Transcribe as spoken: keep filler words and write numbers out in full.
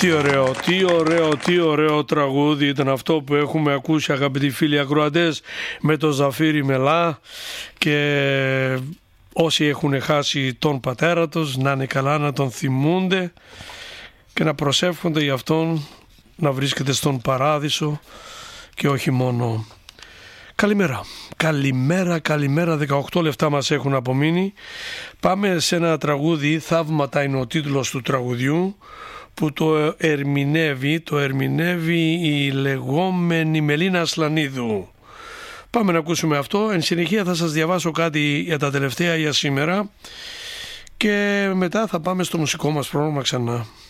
Τι ωραίο, τι ωραίο, τι ωραίο τραγούδι ήταν αυτό που έχουμε ακούσει, αγαπητοί φίλοι ακροατές, με το Ζαφύρι Μελά. Και όσοι έχουν χάσει τον πατέρα τους, να είναι καλά, να τον θυμούνται και να προσεύχονται για αυτόν να βρίσκεται στον παράδεισο και όχι μόνο. Καλημέρα, καλημέρα, καλημέρα, δεκαοκτώ λεπτά μας έχουν απομείνει. Πάμε σε ένα τραγούδι, Θαύματα είναι ο τίτλος του τραγουδιού, που το ερμηνεύει, το ερμηνεύει η λεγόμενη Μελίνα Ασλανίδου. Πάμε να ακούσουμε αυτό. Εν συνεχεία θα σας διαβάσω κάτι για τα τελευταία για σήμερα και μετά θα πάμε στο μουσικό μας πρόγραμμα ξανά.